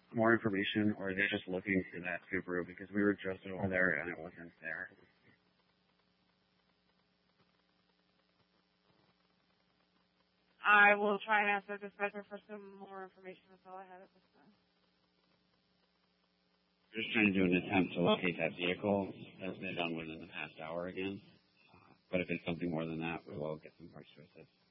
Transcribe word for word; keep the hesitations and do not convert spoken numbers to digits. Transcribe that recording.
more information, or are they just looking for that Subaru? Because we were just over there and it wasn't there. I will try and ask the dispatcher for some more information. That's all I had at this time. We're just trying to do an attempt to locate that vehicle that's been done within the past hour again. Uh, but if it's something more than that, we will get some parts to assist.